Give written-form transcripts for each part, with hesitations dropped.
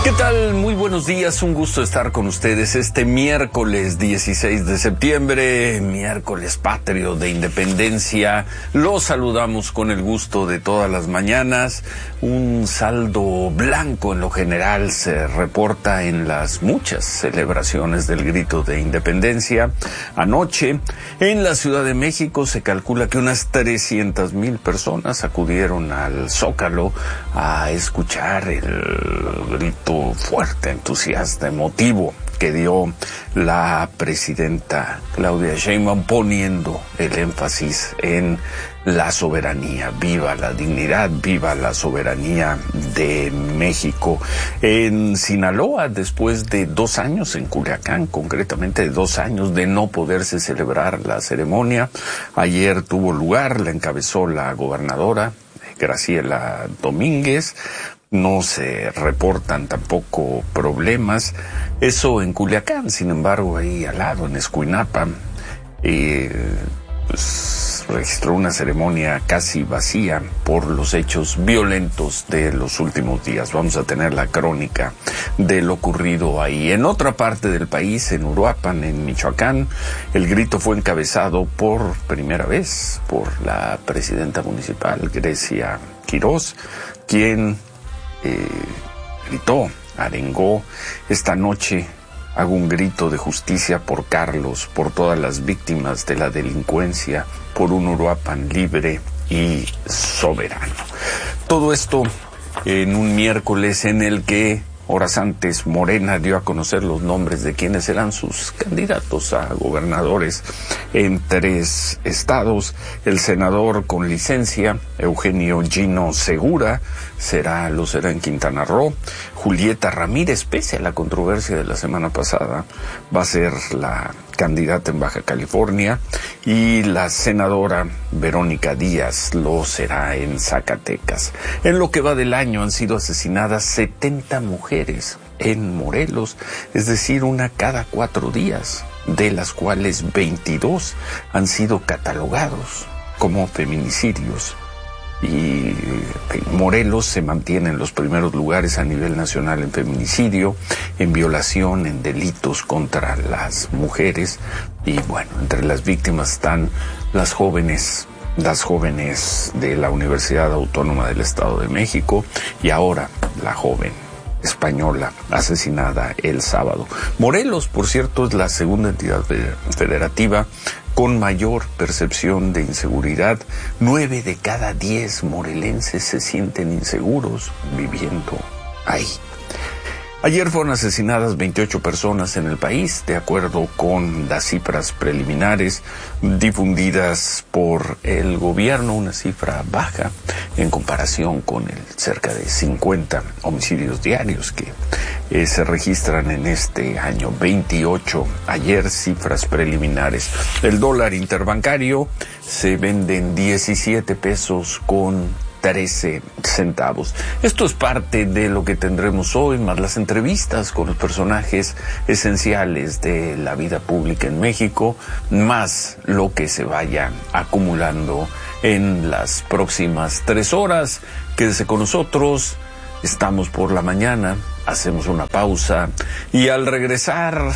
¿Qué tal? Muy buenos días, un gusto estar con ustedes este miércoles 16 de septiembre, miércoles patrio de independencia. Los saludamos con el gusto de todas las mañanas. Un saldo blanco en lo general se reporta en las muchas celebraciones del grito de independencia. Anoche, en la Ciudad de México, se calcula que unas 300,000 personas acudieron al Zócalo a escuchar el grito fuerte, entusiasta, emotivo que dio la presidenta Claudia Sheinbaum, poniendo el énfasis en la soberanía. Viva la dignidad, viva la soberanía de México. En Sinaloa, después de 2 años, en Culiacán, concretamente 2 años de no poderse celebrar la ceremonia, ayer tuvo lugar, la encabezó la gobernadora Graciela Domínguez. No se reportan tampoco problemas. Eso en Culiacán, sin embargo, ahí al lado, en Escuinapa, registró una ceremonia casi vacía por los hechos violentos de los últimos días. Vamos a tener la crónica de lo ocurrido ahí. En otra parte del país, en Uruapan, en Michoacán, el grito fue encabezado por primera vez por la presidenta municipal, Grecia Quirós, quien gritó, arengó: esta noche hago un grito de justicia por Carlos, por todas las víctimas de la delincuencia, por un Uruapan libre y soberano. Todo esto en un miércoles en el que horas antes Morena dio a conocer los nombres de quienes serán sus candidatos a gobernadores en 3 estados. El senador con licencia, Eugenio Gino Segura, lo será en Quintana Roo. Julieta Ramírez, pese a la controversia de la semana pasada, va a ser la candidata en Baja California, y la senadora Verónica Díaz lo será en Zacatecas. En lo que va del año han sido asesinadas 70 mujeres en Morelos, es decir, una cada 4 días, de las cuales 22 han sido catalogados como feminicidios. Y Morelos se mantiene en los primeros lugares a nivel nacional en feminicidio, en violación, en delitos contra las mujeres. Y bueno, entre las víctimas están las jóvenes de la Universidad Autónoma del Estado de México, y ahora la joven española asesinada el sábado. Morelos, por cierto, es la segunda entidad federativa con mayor percepción de inseguridad. 9 de cada 10 morelenses se sienten inseguros viviendo ahí. Ayer fueron asesinadas 28 personas en el país, de acuerdo con las cifras preliminares difundidas por el gobierno, una cifra baja en comparación con el cerca de 50 homicidios diarios que se registran en este año. 28 ayer, cifras preliminares. El dólar interbancario se vende en 17 pesos con 13 centavos. Esto es parte de lo que tendremos hoy, más las entrevistas con los personajes esenciales de la vida pública en México, más lo que se vaya acumulando en las próximas 3 horas. Quédese con nosotros, estamos por la mañana, hacemos una pausa y al regresar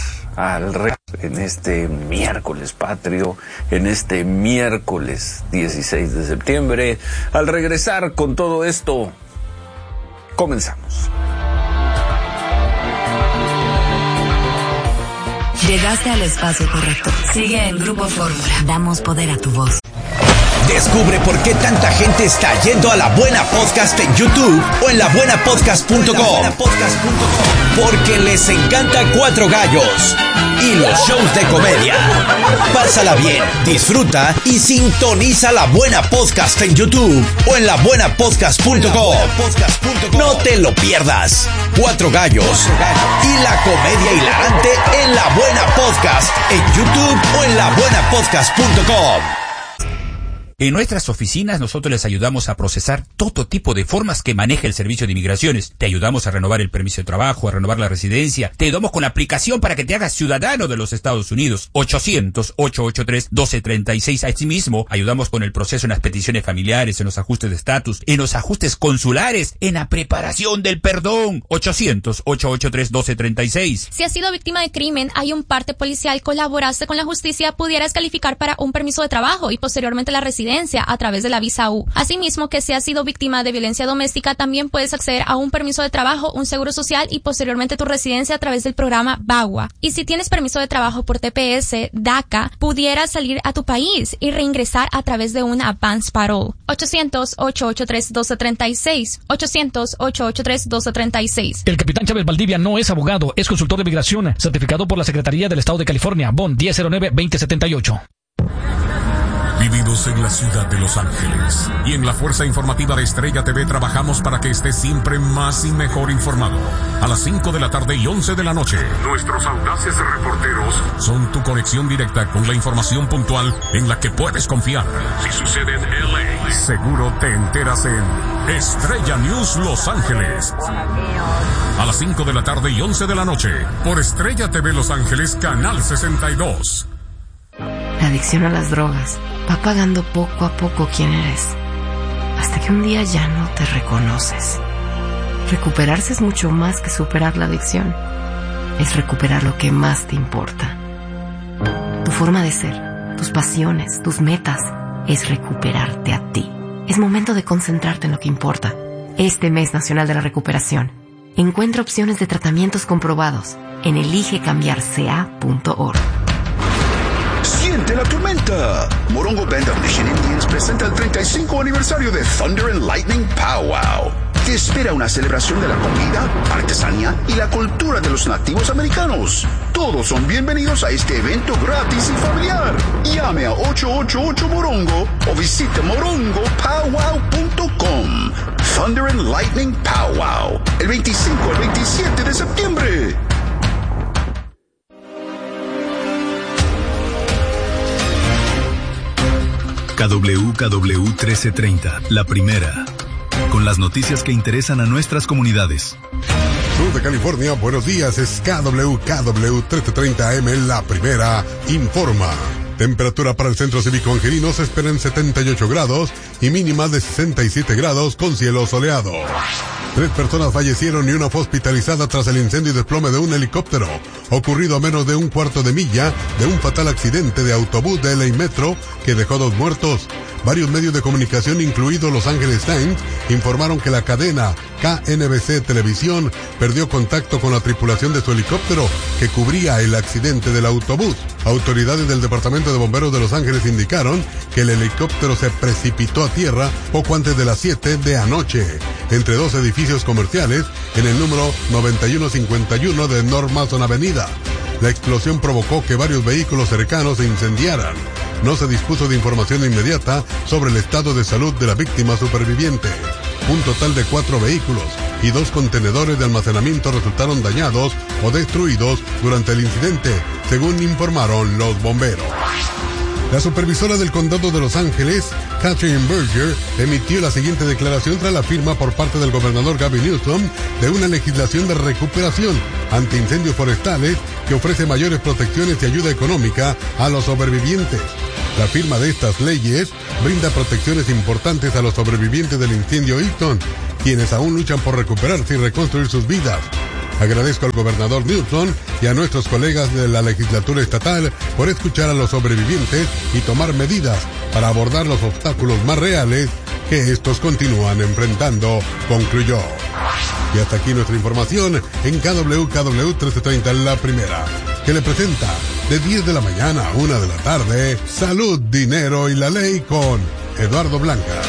en este miércoles patrio, en este miércoles 16 de septiembre, al regresar con todo esto, comenzamos. Llegaste al espacio correcto. Sigue en Grupo Fórmula. Damos poder a tu voz. Descubre por qué tanta gente está yendo a La Buena Podcast en YouTube o en labuenapodcast.com. Porque les encanta Cuatro Gallos y los shows de comedia. Pásala bien, disfruta y sintoniza La Buena Podcast en YouTube o en labuenapodcast.com. No te lo pierdas. Cuatro Gallos y la comedia hilarante en La Buena Podcast en YouTube o en labuenapodcast.com. En nuestras oficinas nosotros les ayudamos a procesar todo tipo de formas que maneja el Servicio de Migraciones. Te ayudamos a renovar el permiso de trabajo, a renovar la residencia. Te ayudamos con la aplicación para que te hagas ciudadano de los Estados Unidos. 800-883-1236. Asimismo, ayudamos con el proceso en las peticiones familiares, en los ajustes de estatus, en los ajustes consulares, en la preparación del perdón. 800-883-1236. Si has sido víctima de crimen, hay un parte policial, colaboraste con la justicia, pudieras calificar para un permiso de trabajo y posteriormente la residencia a través de la visa U. Asimismo, que si has sido víctima de violencia doméstica, también puedes acceder a un permiso de trabajo, un seguro social y posteriormente tu residencia a través del programa VAWA. Y si tienes permiso de trabajo por TPS, DACA, pudieras salir a tu país y reingresar a través de un advance parole. 800-883-1236. 800-883-1236. El capitán Chávez Valdivia no es abogado, es consultor de migración, certificado por la Secretaría del Estado de California, BON 1009-2078. Vividos en la ciudad de Los Ángeles y en la fuerza informativa de Estrella TV trabajamos para que estés siempre más y mejor informado. A las 5 de la tarde y 11 de la noche, nuestros audaces reporteros son tu conexión directa con la información puntual en la que puedes confiar. Si sucede en LA, seguro te enteras en Estrella News Los Ángeles. A las 5 de la tarde y 11 de la noche, por Estrella TV Los Ángeles, Canal 62. La adicción a las drogas va pagando poco a poco quién eres, hasta que un día ya no te reconoces. Recuperarse es mucho más que superar la adicción. Es recuperar lo que más te importa. Tu forma de ser, tus pasiones, tus metas, es recuperarte a ti. Es momento de concentrarte en lo que importa. Este mes nacional de la recuperación, encuentra opciones de tratamientos comprobados en eligecambiarca.org. ¡Siente la tormenta! Morongo Band of Mission Indians presenta el 35 aniversario de Thunder and Lightning Powwow. Te espera una celebración de la comida, artesanía y la cultura de los nativos americanos. Todos son bienvenidos a este evento gratis y familiar. Llame a 888-MORONGO o visite morongopowwow.com. Thunder and Lightning Powwow, el 25 al 27 de septiembre. KWKW 1330, la primera, con las noticias que interesan a nuestras comunidades. Sur de California, buenos días, es KWKW 1330 AM, la primera, informa. Temperatura para el Centro Cívico Angelino se espera en 78 grados y mínima de 67 grados con cielo soleado. 3 personas fallecieron y una fue hospitalizada tras el incendio y desplome de un helicóptero, ocurrido a menos de un cuarto de milla de un fatal accidente de autobús de LA Metro que dejó 2 muertos. Varios medios de comunicación, incluido Los Angeles Times, informaron que la cadena KNBC Televisión perdió contacto con la tripulación de su helicóptero que cubría el accidente del autobús. Autoridades del Departamento de Bomberos de Los Ángeles indicaron que el helicóptero se precipitó a tierra poco antes de las 7 de anoche, entre 2 edificios comerciales en el número 9151 de North Mason Avenida. La explosión provocó que varios vehículos cercanos se incendiaran. No se dispuso de información inmediata sobre el estado de salud de la víctima superviviente. Un total de 4 vehículos y 2 contenedores de almacenamiento resultaron dañados o destruidos durante el incidente, según informaron los bomberos. La supervisora del condado de Los Ángeles, Catherine Berger, emitió la siguiente declaración tras la firma por parte del gobernador Gavin Newsom de una legislación de recuperación ante incendios forestales que ofrece mayores protecciones y ayuda económica a los sobrevivientes. La firma de estas leyes brinda protecciones importantes a los sobrevivientes del incendio Eaton, quienes aún luchan por recuperarse y reconstruir sus vidas. Agradezco al gobernador Newsom y a nuestros colegas de la legislatura estatal por escuchar a los sobrevivientes y tomar medidas para abordar los obstáculos más reales que estos continúan enfrentando, concluyó. Y hasta aquí nuestra información en KWKW 1330, la primera, que le presenta de 10 de la mañana a 1 de la tarde, Salud, Dinero y la Ley con Eduardo Blanca.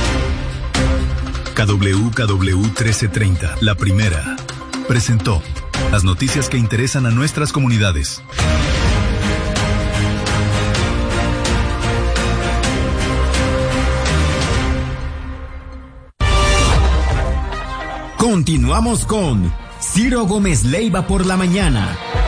KWKW 1330, la primera, presentó las noticias que interesan a nuestras comunidades. Continuamos con Ciro Gómez Leiva por la mañana.